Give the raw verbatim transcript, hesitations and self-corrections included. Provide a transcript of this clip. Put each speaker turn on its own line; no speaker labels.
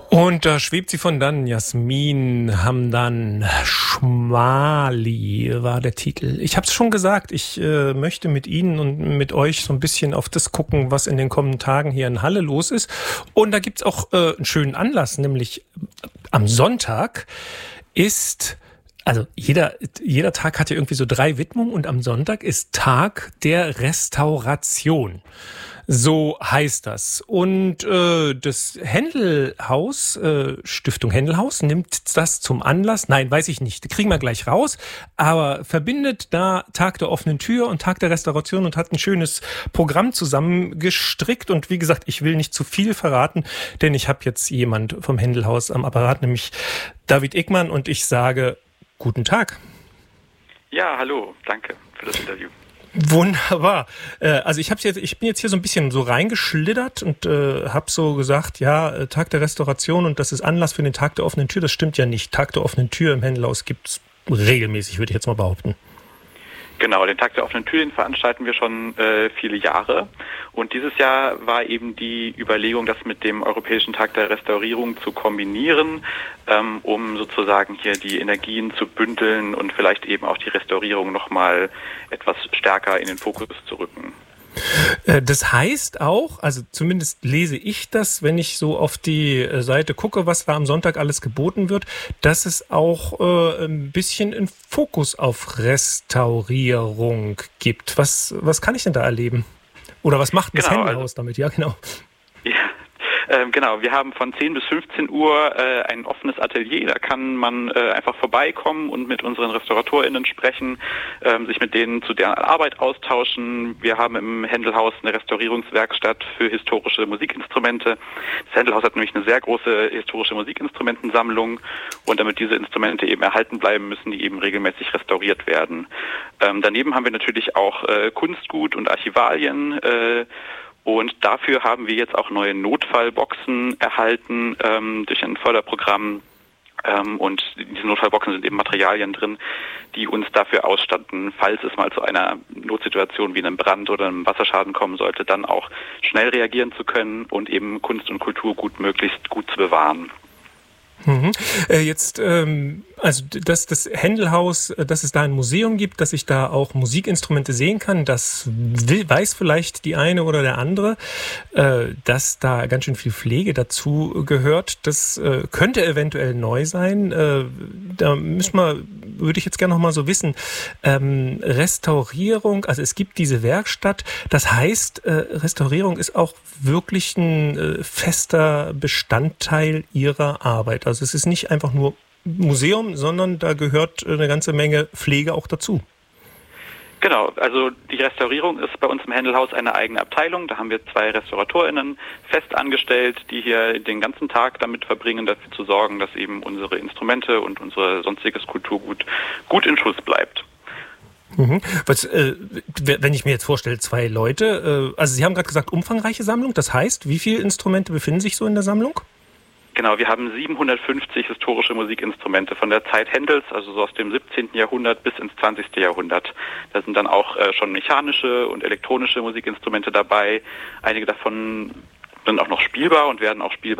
Und da schwebt sie von dann, Jasmin Hamdan Schmali war der Titel. Ich habe es schon gesagt, ich äh, möchte mit Ihnen und mit euch so ein bisschen auf das gucken, was in den kommenden Tagen hier in Halle los ist. Und da gibt's auch äh, einen schönen Anlass, nämlich am Sonntag ist... Also jeder, jeder Tag hat ja irgendwie so drei Widmungen und am Sonntag ist Tag der Restauration. So heißt das. Und äh, das Händelhaus, äh, Stiftung Händelhaus, nimmt das zum Anlass. Nein, weiß ich nicht. Kriegen wir gleich raus. Aber verbindet da Tag der offenen Tür und Tag der Restauration und hat ein schönes Programm zusammengestrickt. Und wie gesagt, ich will nicht zu viel verraten, denn ich habe jetzt jemand vom Händelhaus am Apparat, nämlich David Eckmann. Und ich sage... Guten Tag.
Ja, hallo, danke für das Interview.
Wunderbar. Also ich hab's jetzt, ich bin jetzt hier so ein bisschen so reingeschlittert und äh, habe so gesagt, ja, Tag der Restauration und das ist Anlass für den Tag der offenen Tür. Das stimmt ja nicht. Tag der offenen Tür im Händelhaus gibt's regelmäßig, würde ich jetzt mal behaupten.
Genau, den Tag der offenen Tür, den veranstalten wir schon äh, viele Jahre. Und dieses Jahr war eben die Überlegung, das mit dem Europäischen Tag der Restaurierung zu kombinieren, ähm, um sozusagen hier die Energien zu bündeln und vielleicht eben auch die Restaurierung nochmal etwas stärker in den Fokus zu rücken.
Das heißt auch, also zumindest lese ich das, wenn ich so auf die Seite gucke, was da am Sonntag alles geboten wird, dass es auch äh, ein bisschen einen Fokus auf Restaurierung gibt. Was, was kann ich denn da erleben? Oder was macht das
genau,
Händelhaus
also,
damit? Ja, genau.
Ja. Ähm, genau, wir haben von zehn bis fünfzehn Uhr äh, ein offenes Atelier, da kann man äh, einfach vorbeikommen und mit unseren RestauratorInnen sprechen, ähm, sich mit denen zu deren Arbeit austauschen. Wir haben im Händelhaus eine Restaurierungswerkstatt für historische Musikinstrumente. Das Händelhaus hat nämlich eine sehr große historische Musikinstrumentensammlung und damit diese Instrumente eben erhalten bleiben, müssen die eben regelmäßig restauriert werden. Ähm, daneben haben wir natürlich auch äh, Kunstgut und Archivalien, äh, und dafür haben wir jetzt auch neue Notfallboxen erhalten ähm, durch ein Förderprogramm. Ähm, und in diesen Notfallboxen sind eben Materialien drin, die uns dafür ausstatten, falls es mal zu einer Notsituation wie einem Brand oder einem Wasserschaden kommen sollte, dann auch schnell reagieren zu können und eben Kunst und Kultur gut möglichst gut zu bewahren.
Mhm. Äh, jetzt, ähm, also dass das Händelhaus, dass es da ein Museum gibt, dass ich da auch Musikinstrumente sehen kann, das will, weiß vielleicht die eine oder der andere, äh, dass da ganz schön viel Pflege dazu gehört. Das äh, könnte eventuell neu sein. Äh, da müssen wir, würde ich jetzt gerne noch mal so wissen, ähm, Restaurierung, also es gibt diese Werkstatt, das heißt, äh, Restaurierung ist auch wirklich ein äh, fester Bestandteil Ihrer Arbeit. Also es ist nicht einfach nur Museum, sondern da gehört eine ganze Menge Pflege auch dazu.
Genau, also die Restaurierung ist bei uns im Händelhaus eine eigene Abteilung. Da haben wir zwei RestauratorInnen fest angestellt, die hier den ganzen Tag damit verbringen, dafür zu sorgen, dass eben unsere Instrumente und unser sonstiges Kulturgut gut in Schuss bleibt.
Mhm. Was, äh, wenn ich mir jetzt vorstelle, zwei Leute, äh, also Sie haben gerade gesagt, umfangreiche Sammlung, das heißt, wie viele Instrumente befinden sich so in der Sammlung?
Genau, wir haben siebenhundertfünfzig historische Musikinstrumente von der Zeit Händels, also so aus dem siebzehnten Jahrhundert bis ins zwanzigsten Jahrhundert. Da sind dann auch äh, schon mechanische und elektronische Musikinstrumente dabei. Einige davon sind auch noch spielbar und werden auch spielbar